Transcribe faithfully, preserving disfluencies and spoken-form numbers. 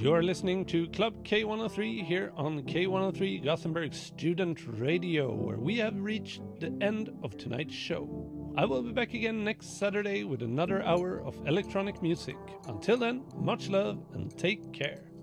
You're listening to Club K one oh three here on K one oh three Gothenburg Student Radio, where we have reached the end of tonight's show. I will be back again next Saturday with another hour of electronic music. Until then, much love and take care.